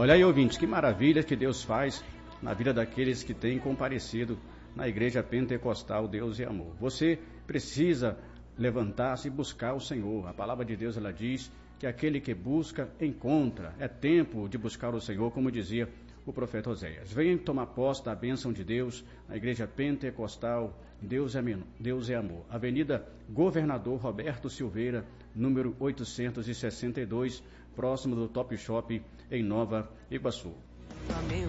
Olha aí, ouvintes, que maravilha que Deus faz na vida daqueles que têm comparecido na Igreja Pentecostal Deus e Amor. Você precisa levantar-se e buscar o Senhor. A palavra de Deus, ela diz que aquele que busca, encontra. É tempo de buscar o Senhor, como dizia o profeta Oséias. Venham tomar posse da bênção de Deus na Igreja Pentecostal Deus é Amor. Avenida Governador Roberto Silveira, número 862, próximo do Top Shop, em Nova Iguaçu.